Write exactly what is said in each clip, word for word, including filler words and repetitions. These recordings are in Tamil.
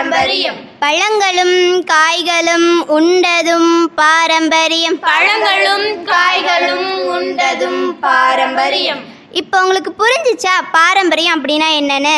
பாரம்பரியம். பழங்களும் காய்களும் உண்டதும் பாரம்பரியம். பழங்களும் காய்களும் உண்டதும் பாரம்பரியம். இப்போ உங்களுக்கு புரிஞ்சுச்சா பாரம்பரியம் அப்படின்னா என்னன்னு?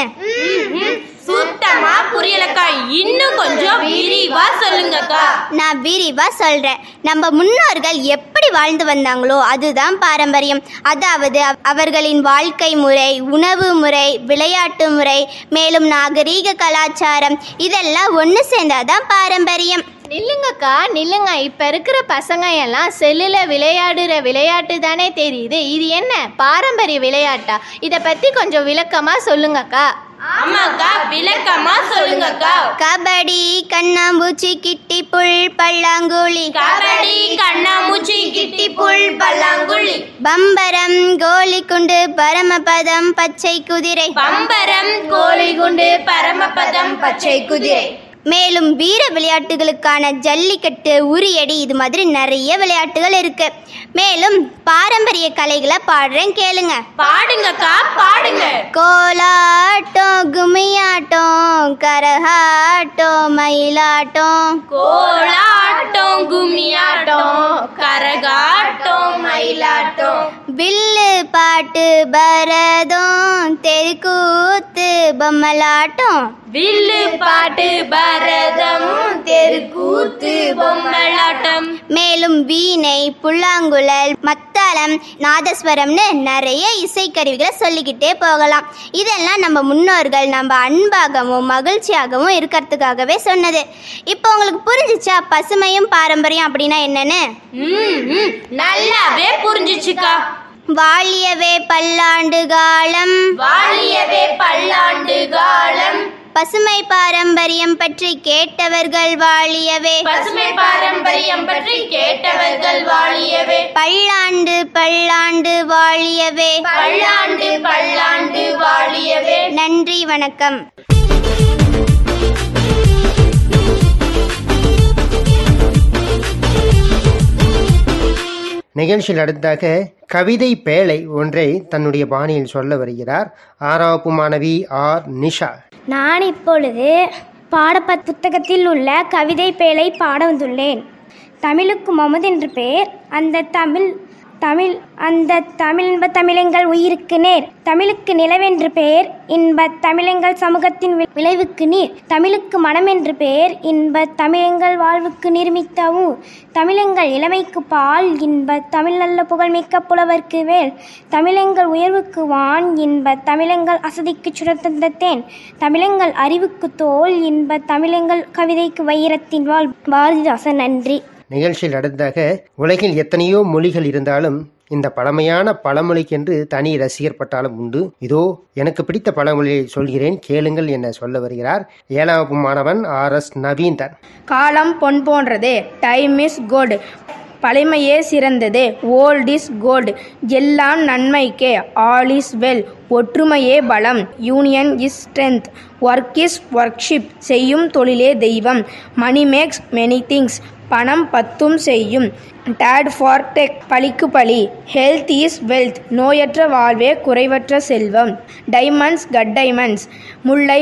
சுத்தமா புரியலக்கா, இன்னும் கொஞ்சம் விரிவா சொல்லுங்கக்கா. நான் விரிவா சொல்றேன். நம்ம முன்னோர்கள் எப்படி வாழ்ந்து வந்தாங்களோ அதுதான் பாரம்பரியம். அதாவது அவர்களின் வாழ்க்கை முறை, உணவு முறை, விளையாட்டு முறை, மேலும் நாகரீக கலாச்சாரம் இதெல்லாம் ஒன்று சேர்ந்தாதான் பாரம்பரியம். நில்லுங்கக்கா நில்லுங்க. இப்போ இருக்கிற பசங்க எல்லாம் செல்லில் விளையாடுற விளையாட்டு தானே தெரியுது. இது என்ன பாரம்பரிய விளையாட்டா? இதை பற்றி கொஞ்சம் விளக்கமாக சொல்லுங்கக்கா. ஆமாக்கா, விளக்கமா சொல்லுங்கக்கா. கபடி, கண்ணாம்பூச்சி, கிட்டி புல், பல்லாங்குழி. கபடி, கண்ணாமூச்சி, கிட்டி புல், பல்லாங்குழி. பம்பரம், கோலி குண்டு, பரமபதம், பச்சை குதிரை. பம்பரம், கோலி குண்டு, பரமபதம், பச்சை குதிரை. மேலும் வீர விளையாட்டுகளுக்கான ஜல்லிக்கட்டு, உரியடி, இது மாதிரி நிறைய விளையாட்டுகள் இருக்கு. மேலும் பாரம்பரிய கலைகளை பாடுறேன் கேளுங்க. பாடுங்கக்கா, பாடுங்க. கோலாட்டம், கும்மியாட்டம், கரகாட்டம், மயிலாட்டம். கோலாட்டம், கும்மியாட்டம், கரகாட்டம், மயிலாட்டம். வில்லு பாட்டு, பரதம், தெருக்கூத்து, பொம்மலாட்டம். வில்லு பாட்டு, பரதம், தெருக்கூத்து, பொம்மலாட்டம். மேலும் வீணை, புல்லாங்குழல், மத்தளம், நாதஸ்வரம்னு நிறைய இசைக்கருவிகளை சொல்லிக்கிட்டே போகலாம். இதெல்லாம் நம்ம முன்னோர்கள் நம்ம அன்பாகவும் மகிழ்ச்சியாகவும் இருக்கிறதுக்காகவே சொன்னது. இப்போ உங்களுக்கு புரிஞ்சிச்சா பசுமையும் பாரம்பரியம் அப்படின்னா என்னன்னு? நல்லாவே புரிஞ்சிச்சுக்கா. வாழியவே பல்லாண்டு காலம், வாழியவே பல்லாண்டு காலம். பசுமை பாரம்பரியம் பற்றி கேட்டவர்கள் வாழியவே, பசுமை பாரம்பரியம் பற்றி கேட்டவர்கள் வாழியவே. பல்லாண்டு பல்லாண்டு வாழியவே, பல்லாண்டு பல்லாண்டு வாழியவே. நன்றி, வணக்கம். நிகழ்ச்சியில் அடுத்தாக கவிதை பேழை ஒன்றை தன்னுடைய பாணியில் சொல்ல வருகிறார் ஆறாம் வகுப்பு மாணவி ஆர் நிஷா. நான் இப்பொழுது பாட புத்தகத்தில் உள்ள கவிதை பேழை பாட வந்துள்ளேன். தமிழுக்கு மமது என்று பெயர். அந்த தமிழ் தமிழ் அந்த தமிழ் இன்ப தமிழெங்கள் உயிருக்கு நேர். தமிழுக்கு நிலவென்று பெயர், இன்ப தமிழெங்கள் சமூகத்தின் விளைவுக்கு நீர். தமிழுக்கு மனம் என்று பெயர், இன்ப தமிழெங்கள் வாழ்வுக்கு நிர்மித்தவும். தமிழெங்கள் இளமைக்கு பால், இன்ப தமிழ் நல்ல புகழ்மிக்க புலவர்க்கு வேல். தமிழெங்கள் உயர்வுக்கு வான், இன்ப தமிழெங்கள் அசதிக்கு சுரத்தந்தேன். தமிழெங்கள் அறிவுக்கு தோல், இன்ப தமிழெங்கள் கவிதைக்கு வைரத்தின் வாழ். பாரதிதாசன். நன்றி. நிகழ்ச்சியில் அடுத்தாக உலகில் எத்தனையோ மொழிகள் இருந்தாலும் இந்த பழமையான பழமொழிக்கென்று தனி ரசிகர் பட்டாளம் உண்டு. இதோ எனக்கு பிடித்த பழமொழியை சொல்கிறேன், கேளுங்கள் என சொல்ல வருகிறார் ஏழாம் வகுப்பு மாணவன் ஆர் எஸ் நவீந்தன். காலம் பொன் போன்றது, டைம் இஸ் கோல்டு. பழமையே சிறந்தது, ஓல்ட் இஸ் கோல்டு. எல்லாம் நன்மைக்கே, ஆல் இஸ் வெல். ஒற்றுமையே பலம், union is strength. Work is worship, செய்யும் தொழிலே தெய்வம். மணி மேக்ஸ் மெனி திங்ஸ், பணம் பத்தும் செய்யும். டேட் ஃபார் டெக், பழிக்கு பழி. ஹெல்த் இஸ் வெல்த், நோயற்ற வாழ்வே குறைவற்ற செல்வம். டைமண்ட்ஸ் கட் டைமண்ட்ஸ், முல்லை